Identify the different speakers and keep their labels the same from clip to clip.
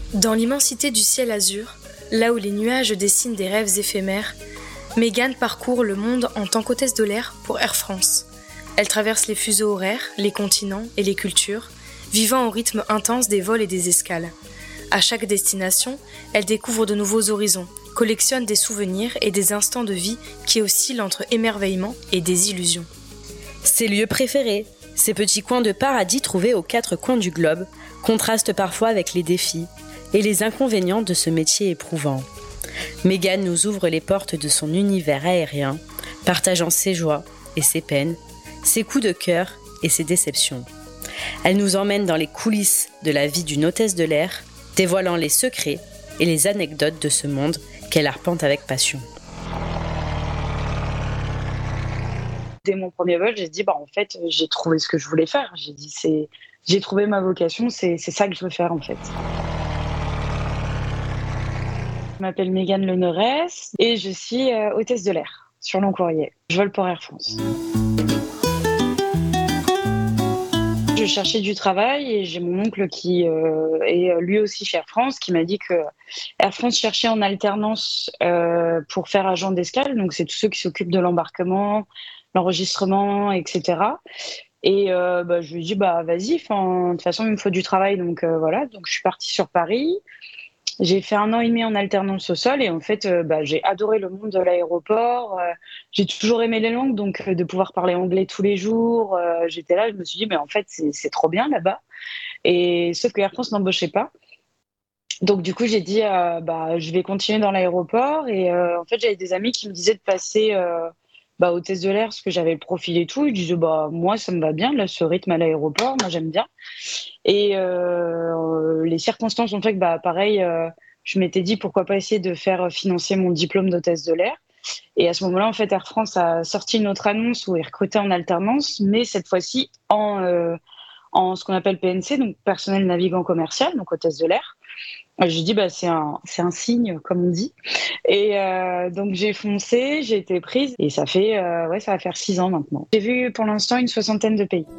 Speaker 1: Dans l'immensité du ciel azur, là où les nuages dessinent des rêves éphémères, Mégane parcourt le monde en tant qu'hôtesse de l'air pour Air France. Elle traverse les fuseaux horaires, les continents et les cultures, vivant au rythme intense des vols et des escales. À chaque destination, elle découvre de nouveaux horizons, collectionne des souvenirs et des instants de vie qui oscillent entre émerveillement et désillusion.
Speaker 2: Ses lieux préférés, ces petits coins de paradis trouvés aux quatre coins du globe, contrastent parfois avec les défis et les inconvénients de ce métier éprouvant. Mégane nous ouvre les portes de son univers aérien, partageant ses joies et ses peines, ses coups de cœur et ses déceptions. Elle nous emmène dans les coulisses de la vie d'une hôtesse de l'air, dévoilant les secrets et les anecdotes de ce monde qu'elle arpente avec passion.
Speaker 3: Dès mon premier vol, j'ai dit en fait, j'ai trouvé ce que je voulais faire. J'ai trouvé ma vocation, c'est ça que je veux faire en fait. Je m'appelle Mégane Leneresse et je suis hôtesse de l'air sur long courrier. Je vole pour Air France. Je cherchais du travail et j'ai mon oncle qui est lui aussi chez Air France qui m'a dit que Air France cherchait en alternance pour faire agent d'escale. Donc c'est tous ceux qui s'occupent de l'embarquement, l'enregistrement, etc. Et je lui ai dit vas-y, de toute façon il me faut du travail, donc voilà. Donc je suis partie sur Paris. J'ai fait 1 an et demi en alternance au sol et en fait j'ai adoré le monde de l'aéroport. J'ai toujours aimé les langues, donc de pouvoir parler anglais tous les jours, j'étais là, je me suis dit mais en fait c'est trop bien là-bas. Et sauf que Air France n'embauchait pas. Donc du coup j'ai dit je vais continuer dans l'aéroport et en fait j'avais des amis qui me disaient de passer hôtesse de l'air parce que j'avais le profil et tout. Ils disaient moi ça me va bien là, ce rythme à l'aéroport, moi j'aime bien. Et les circonstances ont fait que pareil, je m'étais dit pourquoi pas essayer de faire financer mon diplôme d'hôtesse de l'air. Et à ce moment-là, en fait, Air France a sorti une autre annonce où ils recrutaient en alternance, mais cette fois-ci en ce qu'on appelle PNC, donc personnel navigant commercial, donc hôtesse de l'air. J'ai dit c'est un signe, comme on dit. Et donc j'ai foncé, j'ai été prise et ça va faire 6 ans maintenant. J'ai vu pour l'instant une 60aine de pays.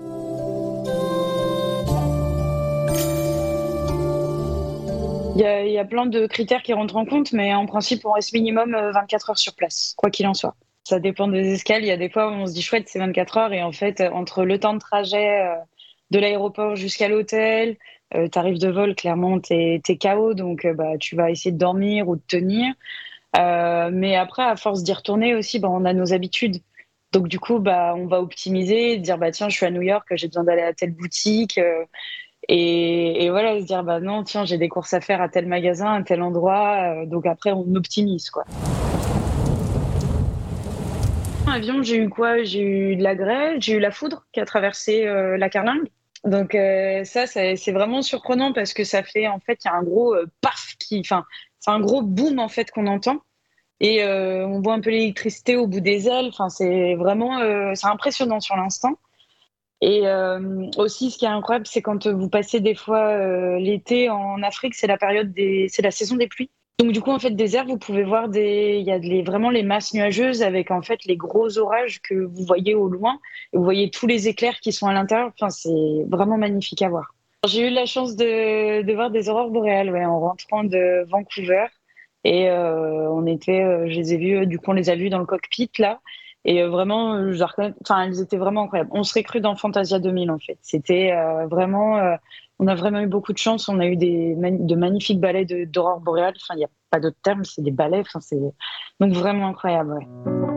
Speaker 3: Il y a plein de critères qui rentrent en compte, mais en principe, on reste minimum 24 heures sur place, quoi qu'il en soit. Ça dépend des escales. Il y a des fois où on se dit chouette, c'est 24 heures, et en fait, entre le temps de trajet de l'aéroport jusqu'à l'hôtel, tarif de vol, clairement, t'es KO, donc tu vas essayer de dormir ou de tenir. Mais après, à force d'y retourner aussi, on a nos habitudes. Donc du coup, on va optimiser, dire tiens, je suis à New York, j'ai besoin d'aller à telle boutique. Et voilà, se dire non, tiens, j'ai des courses à faire à tel magasin, à tel endroit. Donc après, on optimise, quoi. En avion, j'ai eu quoi? J'ai eu de la grêle, j'ai eu la foudre qui a traversé la carlingue. Donc ça, c'est vraiment surprenant parce que ça fait, en fait, il y a un gros paf c'est un gros boom, en fait, qu'on entend. Et on voit un peu l'électricité au bout des ailes. Enfin, c'est vraiment, c'est impressionnant sur l'instant. Et aussi, ce qui est incroyable, c'est quand vous passez des fois l'été en Afrique, c'est c'est la saison des pluies. Donc du coup, en fait, des airs, vous pouvez voir il y a vraiment les masses nuageuses avec en fait les gros orages que vous voyez au loin. Et vous voyez tous les éclairs qui sont à l'intérieur. Enfin, c'est vraiment magnifique à voir. J'ai eu la chance de voir des aurores boréales, en rentrant de Vancouver. Et je les ai vus, du coup, on les a vus dans le cockpit là. Et vraiment, elles étaient vraiment incroyables. On serait cru dans Fantasia 2000, en fait. C'était on a vraiment eu beaucoup de chance. On a eu de magnifiques ballets d'aurore boréale. Enfin, il n'y a pas d'autre terme, c'est des ballets. Enfin, c'est donc vraiment incroyable, ouais.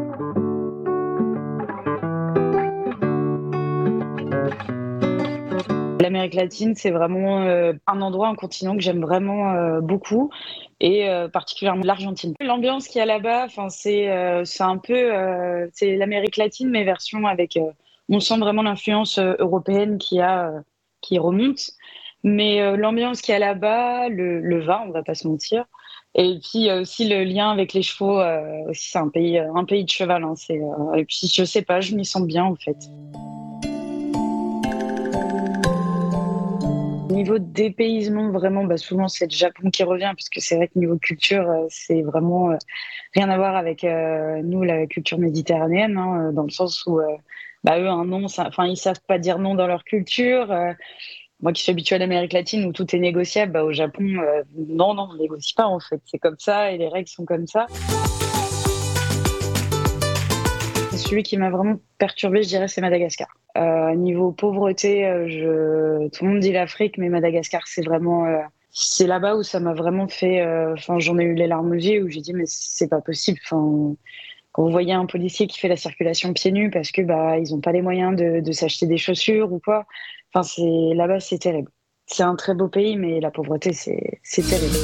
Speaker 3: L'Amérique latine, c'est vraiment un continent que j'aime vraiment beaucoup, et particulièrement l'Argentine. L'ambiance qu'il y a là-bas, c'est un peu c'est l'Amérique latine, mais version avec. On sent vraiment l'influence européenne qui remonte, mais l'ambiance qu'il y a là-bas, le vin, on va pas se mentir, et puis aussi le lien avec les chevaux. Aussi, c'est un pays de cheval. Et puis je sais pas, je m'y sens bien en fait. Niveau dépaysement, vraiment, souvent c'est le Japon qui revient, parce que c'est vrai que niveau culture, c'est vraiment rien à voir avec nous, la culture méditerranéenne, dans le sens où eux, un non, ils savent pas dire non dans leur culture. Moi qui suis habituée à l'Amérique latine où tout est négociable, au Japon, non, on négocie pas en fait. C'est comme ça et les règles sont comme ça. Celui qui m'a vraiment perturbée, je dirais, c'est Madagascar. Niveau pauvreté, tout le monde dit l'Afrique, mais Madagascar, c'est vraiment... c'est là-bas où ça m'a vraiment fait... j'en ai eu les larmes aux yeux, où j'ai dit, mais c'est pas possible. Quand vous voyez un policier qui fait la circulation pieds nus parce que ils ont pas les moyens de s'acheter des chaussures ou quoi. Là-bas, c'est terrible. C'est un très beau pays, mais la pauvreté, c'est terrible.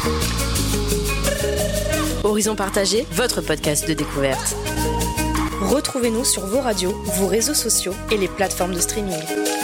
Speaker 2: Horizon Partagé, votre podcast de découverte.
Speaker 1: Retrouvez-nous sur vos radios, vos réseaux sociaux et les plateformes de streaming.